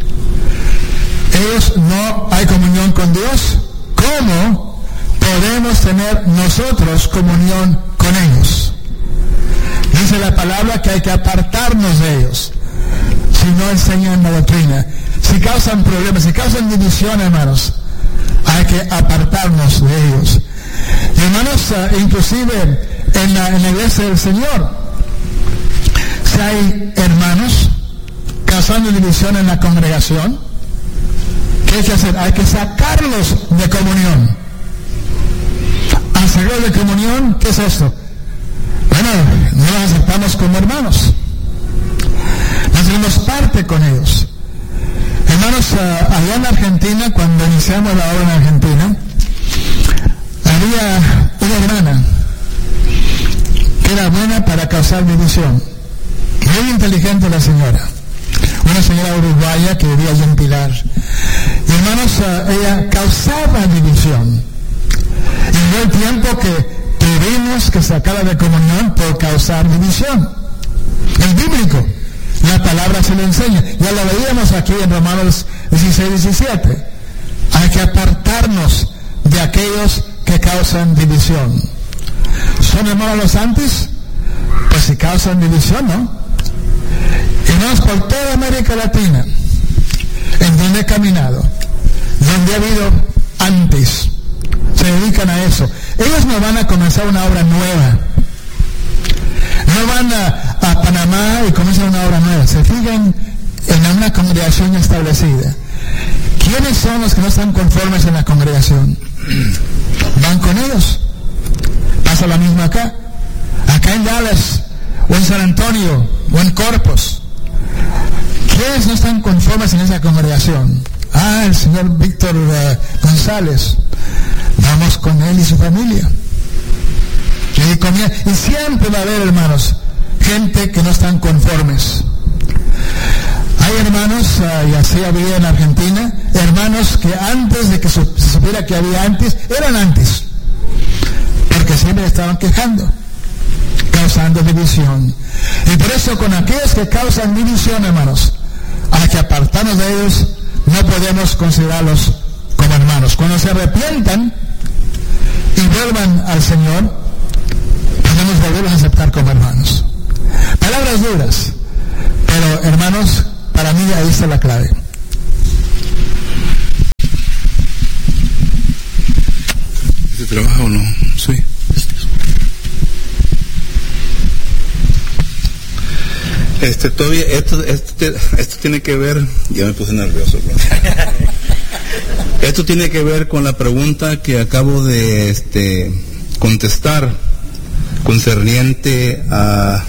ellos no hay comunión con Dios, ¿cómo podemos tener nosotros comunión con ellos? Dice la palabra que hay que apartarnos de ellos si no enseñan la doctrina. Si causan problemas, si causan división, hermanos, hay que apartarnos de ellos. Y hermanos, uh, inclusive en la, en la iglesia del Señor, si hay hermanos causando división en la congregación, ¿qué hay que hacer? Hay que sacarlos de comunión. Al sacarlos de comunión, ¿qué es esto? Bueno, no los aceptamos como hermanos. No tenemos parte con ellos. Hermanos, uh, allá en Argentina, cuando iniciamos la obra en Argentina, había una hermana que era buena para causar división. Muy inteligente la señora. Una señora uruguaya que vivía allí en Pilar. Y hermanos, uh, ella causaba división. Y fue el tiempo que tuvimos que sacarla de comunión por causar división. Es bíblico. La palabra se lo enseña. Ya lo veíamos aquí en Romanos dieciséis, diecisiete. Hay que apartarnos de aquellos que causan división. ¿Son hermanos los antes? Pues si causan división, ¿no? Hermanos, por toda América Latina, en donde he caminado, donde ha habido antes, se dedican a eso. Ellos no van a comenzar una obra nueva. No van a, a Panamá y comienzan una obra nueva. Se fijan en una congregación establecida. ¿Quiénes son los que no están conformes en la congregación? Van con ellos. Pasa lo mismo acá. Acá en Dallas, o en San Antonio, o en Corpus. ¿Quiénes no están conformes en esa congregación? Ah, el señor Víctor uh, González. Vamos con él y su familia. Y, con él. Y siempre va a haber, hermanos, gente que no están conformes. Hay hermanos, uh, y así había en Argentina, hermanos que antes de que se supiera que había antes, eran antes. Porque siempre estaban quejando, causando división. Y por eso con aquellos que causan división, hermanos, hay que apartarnos de ellos. No podemos considerarlos como hermanos. Cuando se arrepientan y vuelvan al Señor, tenemos que volverlos a aceptar como hermanos. Palabras duras, pero hermanos, para mí ahí está la clave. ¿Se trabaja o no? Sí. Este, todavía, esto, esto, esto tiene que ver, ya me puse nervioso, bro. Esto tiene que ver con la pregunta que acabo de este, contestar, concerniente a,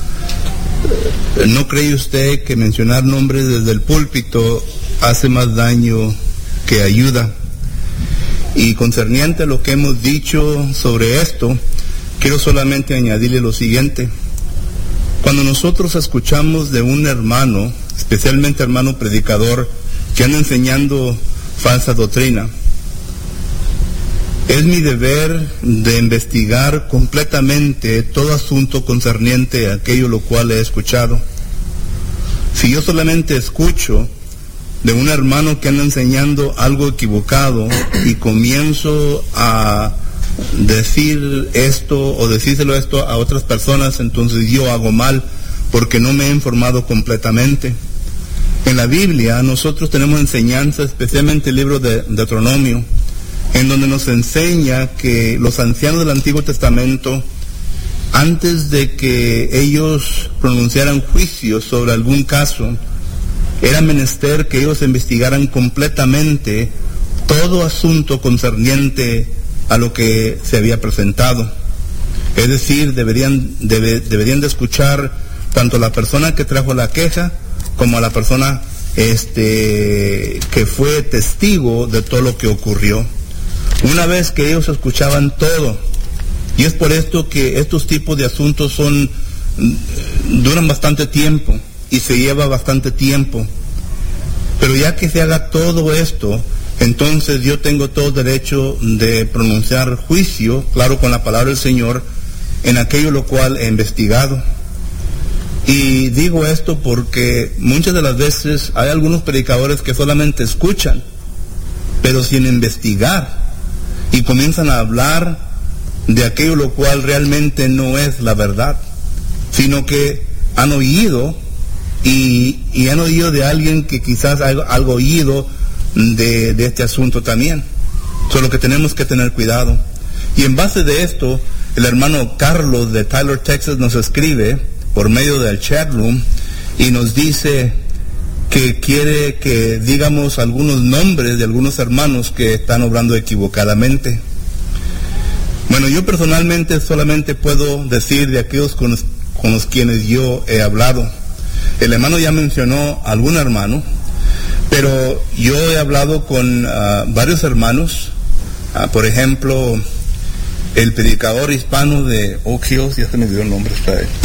¿no cree usted que mencionar nombres desde el púlpito hace más daño que ayuda? Y concerniente a lo que hemos dicho sobre esto, quiero solamente añadirle lo siguiente. Cuando nosotros escuchamos de un hermano, especialmente hermano predicador, que anda enseñando falsa doctrina, es mi deber de investigar completamente todo asunto concerniente a aquello lo cual he escuchado. Si yo solamente escucho de un hermano que anda enseñando algo equivocado y comienzo a decir esto o decírselo esto a otras personas, entonces yo hago mal porque no me he informado completamente. En la Biblia nosotros tenemos enseñanza, especialmente el libro de Deuteronomio, en donde nos enseña que los ancianos del Antiguo Testamento, antes de que ellos pronunciaran juicios sobre algún caso, era menester que ellos investigaran completamente todo asunto concerniente a lo que se había presentado. Es decir, deberían, debe, deberían de escuchar tanto a la persona que trajo la queja como a la persona este, que fue testigo de todo lo que ocurrió. Una vez que ellos escuchaban todo, y es por esto que estos tipos de asuntos son duran bastante tiempo y se lleva bastante tiempo, pero ya que se haga todo esto, entonces yo tengo todo derecho de pronunciar juicio, claro, con la palabra del Señor, en aquello lo cual he investigado. Y digo esto porque muchas de las veces hay algunos predicadores que solamente escuchan, pero sin investigar, y comienzan a hablar de aquello lo cual realmente no es la verdad, sino que han oído, y, y han oído de alguien que quizás ha algo oído de, de este asunto también. Solo que tenemos que tener cuidado. Y en base de esto, el hermano Carlos de Tyler, Texas, nos escribe por medio del chat room y nos dice que quiere que digamos algunos nombres de algunos hermanos que están obrando equivocadamente. Bueno, yo personalmente solamente puedo decir de aquellos con los, con los quienes yo he hablado. El hermano ya mencionó a algún hermano, pero yo he hablado con uh, varios hermanos, uh, por ejemplo, el predicador hispano de Oak Hills, ya se me dio el nombre, está ahí.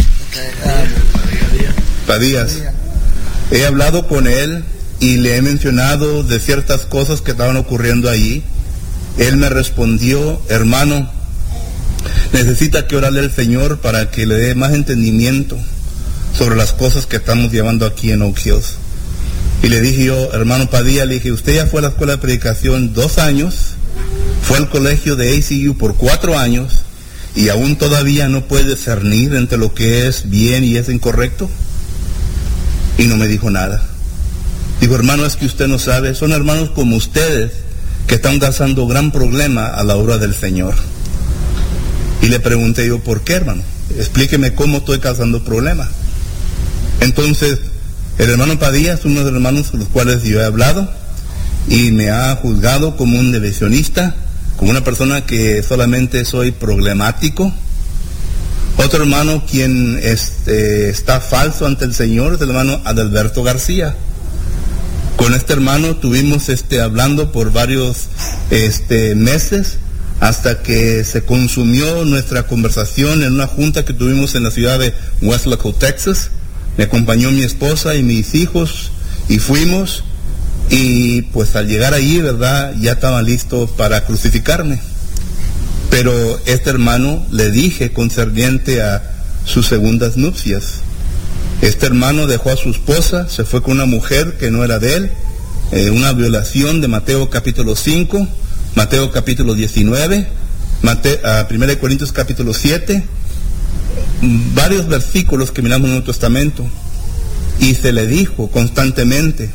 Padías. He hablado con él y le he mencionado de ciertas cosas que estaban ocurriendo allí. Él me respondió: hermano, necesita que orarle al Señor para que le dé más entendimiento sobre las cosas que estamos llevando aquí en Oak Hills. Y le dije yo: hermano Padilla, le dije, usted ya fue a la escuela de predicación dos años, fue al colegio de A C U por cuatro años, y aún todavía no puede discernir entre lo que es bien y es incorrecto. Y no me dijo nada. Digo: hermano, es que usted no sabe, son hermanos como ustedes que están causando gran problema a la obra del Señor. Y le pregunté yo: ¿por qué, hermano? Explíqueme cómo estoy causando problemas. Entonces, el hermano Padilla es uno de los hermanos con los cuales yo he hablado y me ha juzgado como un divisionista, como una persona que solamente soy problemático. Otro hermano quien este, está falso ante el Señor es el hermano Adalberto García. Con este hermano tuvimos este, hablando por varios este, meses, hasta que se consumió nuestra conversación en una junta que tuvimos en la ciudad de Weslaco, Texas. Me acompañó mi esposa y mis hijos y fuimos, y pues al llegar allí, ¿verdad?, ya estaban listos para crucificarme. Pero este hermano le dije concerniente a sus segundas nupcias. Este hermano dejó a su esposa, se fue con una mujer que no era de él, eh, una violación de Mateo capítulo cinco, Mateo capítulo diecinueve, Mateo, uh, primera de Corintios capítulo siete, varios versículos que miramos en el Nuevo Testamento, y se le dijo constantemente,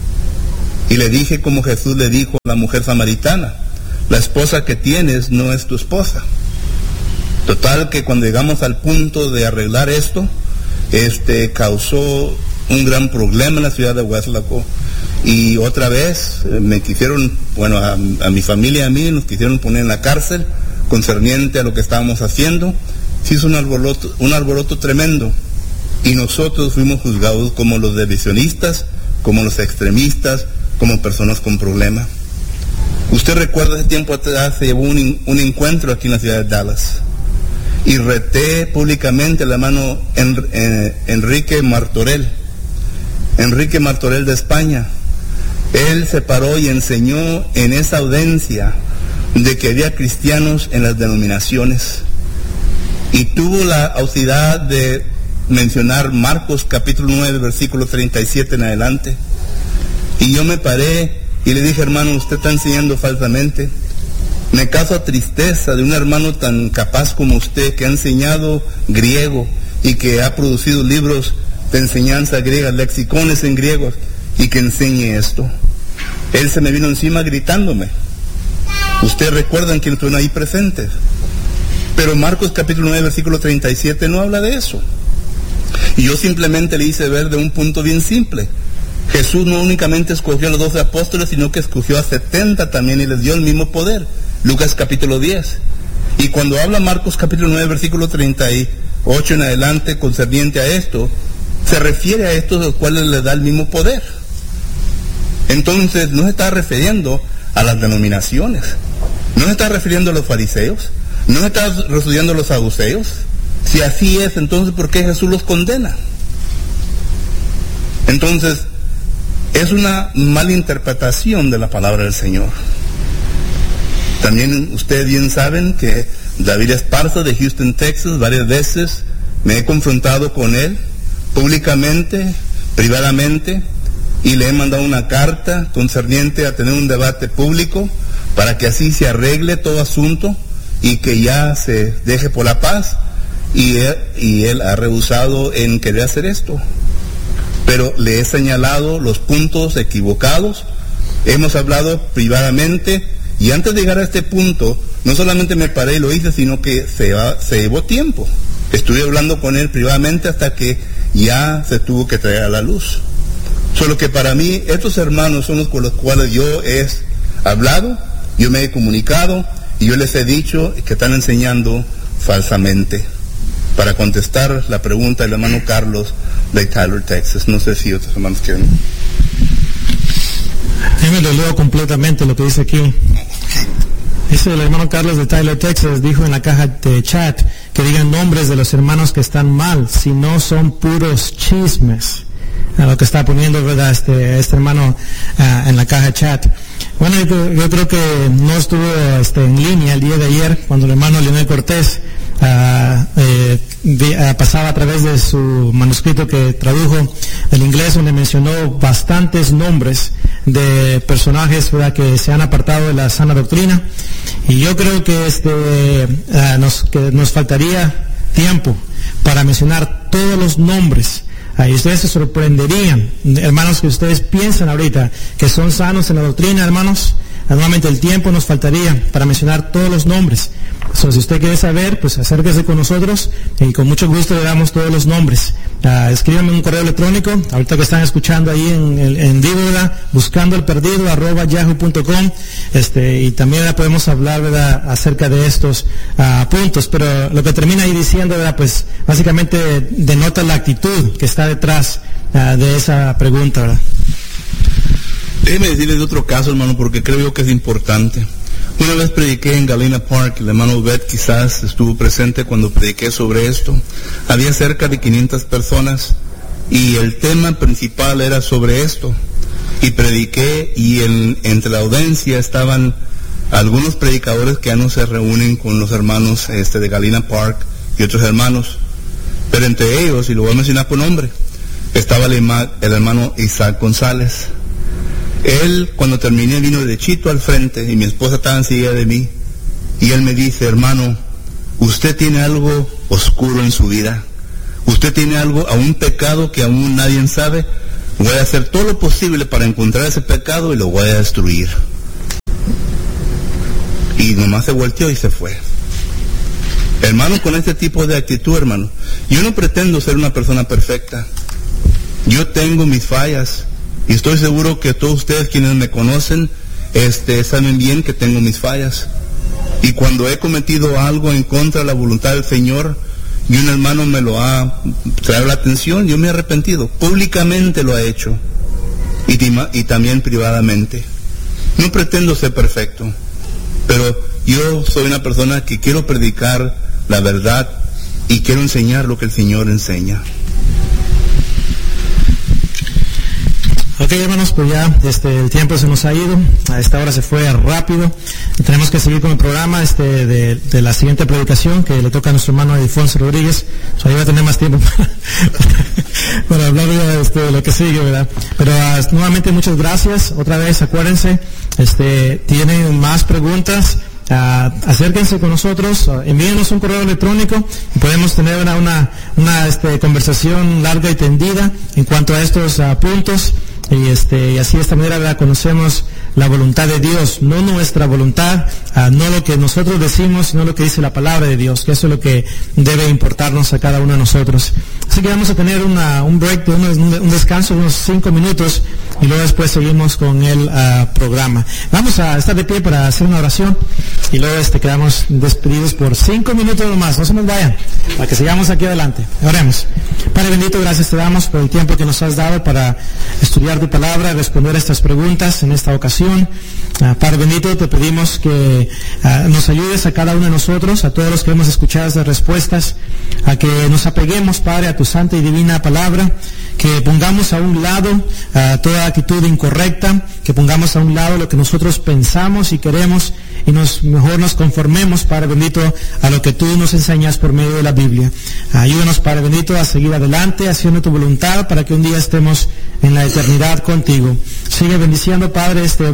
y le dije como Jesús le dijo a la mujer samaritana, la esposa que tienes no es tu esposa. Total que cuando llegamos al punto de arreglar esto, este causó un gran problema en la ciudad de Weslaco, y otra vez eh, me quisieron, bueno, a, a mi familia y a mí nos quisieron poner en la cárcel concerniente a lo que estábamos haciendo. Se hizo un alboroto, un alboroto tremendo, y nosotros fuimos juzgados como los divisionistas, como los extremistas, como personas con problemas. Usted recuerda, hace tiempo atrás se llevó un, un encuentro aquí en la ciudad de Dallas, y reté públicamente al hermano en, en, Enrique Martorell, Enrique Martorell de España. Él se paró y enseñó en esa audiencia de que había cristianos en las denominaciones, y tuvo la audacidad de mencionar Marcos capítulo nueve, versículo treinta y siete en adelante. Y yo me paré y le dije, hermano, usted está enseñando falsamente. Me causa tristeza de un hermano tan capaz como usted, que ha enseñado griego y que ha producido libros de enseñanza griega, lexicones en griego, y que enseñe esto. Él se me vino encima gritándome. Ustedes recuerdan que estuvieron ahí presentes. Pero Marcos capítulo nueve, versículo treinta y siete no habla de eso. Y yo simplemente le hice ver de un punto bien simple. Jesús no únicamente escogió a los doce apóstoles, sino que escogió a setenta también y les dio el mismo poder. Lucas capítulo diez. Y cuando habla Marcos capítulo nueve, versículo treinta y ocho en adelante, concerniente a esto, se refiere a estos a los cuales le da el mismo poder. Entonces no se está refiriendo a las denominaciones, no se está refiriendo a los fariseos, no se está refiriendo a los saduceos. Si así es, entonces ¿por qué Jesús los condena? Entonces es una mala interpretación de la palabra del Señor. También ustedes bien saben que David Esparza de Houston, Texas, varias veces me he confrontado con él públicamente, privadamente, y le he mandado una carta concerniente a tener un debate público para que así se arregle todo asunto y que ya se deje por la paz, y él, y él ha rehusado en querer hacer esto. Pero le he señalado los puntos equivocados, hemos hablado privadamente, y antes de llegar a este punto, no solamente me paré y lo hice, sino que se, va, se llevó tiempo. Estuve hablando con él privadamente hasta que ya se tuvo que traer a la luz. Solo que para mí, estos hermanos son los con los cuales yo he hablado, yo me he comunicado, y yo les he dicho que están enseñando falsamente. Para contestar la pregunta del hermano Carlos de Tyler, Texas. No sé si otros hermanos quieren. Yo me leo completamente lo que dice aquí. Dice el hermano Carlos de Tyler, Texas, dijo en la caja de chat que digan nombres de los hermanos que están mal, si no son puros chismes. A lo que está poniendo, ¿verdad?, este, este hermano uh, en la caja de chat. Bueno, yo, yo creo que no estuvo este, en línea el día de ayer cuando el hermano Leonel Cortés Uh, eh, de, uh, pasaba a través de su manuscrito que tradujo del inglés, donde mencionó bastantes nombres de personajes, ¿verdad?, que se han apartado de la sana doctrina, y yo creo que este uh, nos, que nos faltaría tiempo para mencionar todos los nombres. Uh, y ustedes se sorprenderían, hermanos, que ustedes piensan ahorita que son sanos en la doctrina, hermanos. Normalmente el tiempo nos faltaría para mencionar todos los nombres. So, si usted quiere saber, pues acérquese con nosotros y con mucho gusto le damos todos los nombres. Uh, escríbanme un correo electrónico, ahorita que están escuchando ahí en, en, en vivo, ¿verdad?, buscando el perdido arroba yahoo punto com, este, y también, ¿verdad?, podemos hablar, ¿verdad?, acerca de estos uh, puntos. Pero lo que termina ahí diciendo, ¿verdad?, pues básicamente denota la actitud que está detrás uh, de esa pregunta, ¿verdad? Déjeme decirles de otro caso, hermano, porque creo yo que es importante. Una vez prediqué en Galena Park, el hermano Obed quizás estuvo presente cuando prediqué sobre esto. Había cerca de quinientas personas y el tema principal era sobre esto. Y prediqué, y en, entre la audiencia estaban algunos predicadores que ya no se reúnen con los hermanos este, de Galena Park y otros hermanos. Pero entre ellos, y lo voy a mencionar por nombre, estaba el, el hermano Isaac González. Él, cuando terminé, vino derechito al frente y mi esposa estaba enseguida de mí, y él me dice: hermano, usted tiene algo oscuro en su vida, usted tiene algo, a un pecado que aún nadie sabe, voy a hacer todo lo posible para encontrar ese pecado y lo voy a destruir. Y nomás se volteó y se fue. Hermano, con este tipo de actitud, hermano, yo no pretendo ser una persona perfecta. Yo tengo mis fallas y estoy seguro que todos ustedes quienes me conocen este, saben bien que tengo mis fallas. Y cuando he cometido algo en contra de la voluntad del Señor y un hermano me lo ha traído la atención, yo me he arrepentido. Públicamente lo he hecho y, y también privadamente. No pretendo ser perfecto, pero yo soy una persona que quiero predicar la verdad y quiero enseñar lo que el Señor enseña. Ok, hermanos, pues ya este, el tiempo se nos ha ido, a esta hora se fue rápido, y tenemos que seguir con el programa este, de, de la siguiente predicación que le toca a nuestro hermano Ildefonso Rodríguez. O sea, ahí va a tener más tiempo para, para hablar de, este, de lo que sigue, ¿verdad? Pero uh, nuevamente muchas gracias, otra vez acuérdense, este, tienen más preguntas, Uh, acérquense con nosotros, uh, envíenos un correo electrónico y podemos tener una, una, una este, conversación larga y tendida en cuanto a estos uh, puntos y, este, y así de esta manera ¿verdad? Conocemos la voluntad de Dios, no nuestra voluntad, uh, no lo que nosotros decimos, sino lo que dice la palabra de Dios, que eso es lo que debe importarnos a cada uno de nosotros. Así que vamos a tener una, un break, de unos, un descanso de unos cinco minutos y luego después seguimos con el uh, programa. Vamos a estar de pie para hacer una oración y luego este, quedamos despedidos por cinco minutos nomás, no se nos vayan, para que sigamos aquí adelante. Oremos. Padre bendito, gracias te damos por el tiempo que nos has dado para estudiar tu palabra, responder estas preguntas en esta ocasión. Uh, Padre bendito, te pedimos que uh, nos ayudes a cada uno de nosotros, a todos los que hemos escuchado estas respuestas, a que nos apeguemos, Padre, a tu santa y divina palabra, que pongamos a un lado uh, toda actitud incorrecta, que pongamos a un lado lo que nosotros pensamos y queremos y nos mejor nos conformemos, Padre bendito, a lo que tú nos enseñas por medio de la Biblia. Ayúdanos, Padre bendito, a seguir adelante haciendo tu voluntad para que un día estemos en la eternidad contigo. Sigue bendiciendo, Padre, este